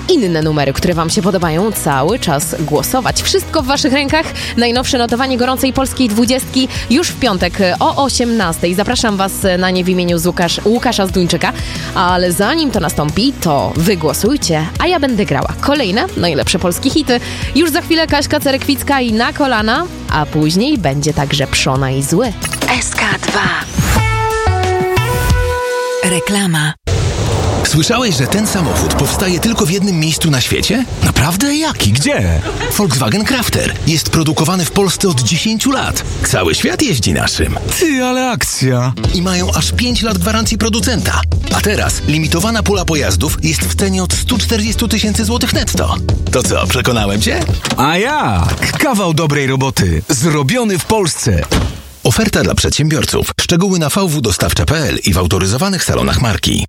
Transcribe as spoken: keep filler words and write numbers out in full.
inne numery, które wam się podobają, cały czas głosować. Wszystko w waszych rękach. Najnowsze notowanie gorącej polskiej dwudziestki już w piątek o osiemnastej. Zapraszam was na nie w imieniu z Łukasz, Łukasza Zduńczyka. Ale zanim to nastąpi, to wy głosujcie, a ja będę grała kolejne najlepsze polskie hity. Już za chwilę Kaśka Cerekwicka i Na kolana, a później będzie także Przona i Zły. S K dwa. Reklama. Słyszałeś, że ten samochód powstaje tylko w jednym miejscu na świecie? Naprawdę? Jaki? Gdzie? Volkswagen Crafter. Jest produkowany w Polsce od dziesięciu lat. Cały świat jeździ naszym. Ty, ale akcja. I mają aż pięć lat gwarancji producenta. A teraz limitowana pula pojazdów jest w cenie od stu czterdziestu tysięcy złotych netto. To co, przekonałem cię? A jak? Kawał dobrej roboty. Zrobiony w Polsce. Oferta dla przedsiębiorców. Szczegóły na v w dostawcza kropka p l i w autoryzowanych salonach marki.